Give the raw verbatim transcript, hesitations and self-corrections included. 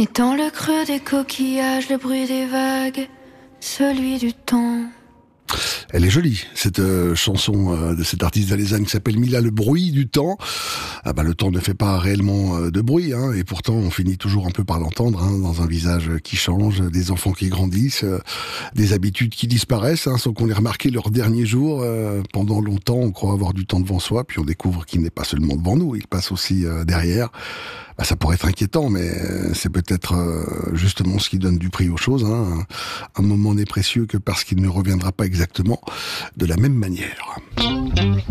Et dans le creux des coquillages, le bruit des vagues, celui du temps. Elle est jolie, cette euh, chanson euh, de cet artiste valaisanne qui s'appelle Mila, le bruit du temps. Ah bah le temps ne fait pas réellement euh, de bruit, hein, et pourtant on finit toujours un peu par l'entendre, hein, dans un visage qui change, des enfants qui grandissent, euh, des habitudes qui disparaissent, hein, sans qu'on les remarqué leurs derniers jours. Euh, pendant longtemps, on croit avoir du temps devant soi, puis on découvre qu'il n'est pas seulement devant nous, il passe aussi euh, derrière. Bah, ça pourrait être inquiétant, mais c'est peut-être euh, justement ce qui donne du prix aux choses, hein. Un moment n'est précieux que parce qu'il ne reviendra pas exactement de la même manière.